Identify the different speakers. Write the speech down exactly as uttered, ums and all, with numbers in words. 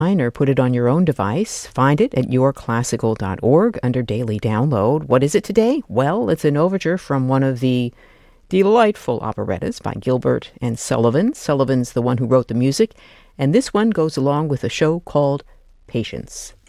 Speaker 1: or put it on your own device. Find it at your classical dot org under Daily Download. What is it today? Well, it's an overture from one of the delightful operettas by Gilbert and Sullivan. Sullivan's the one who wrote the music, and this one goes along with a show called Patience.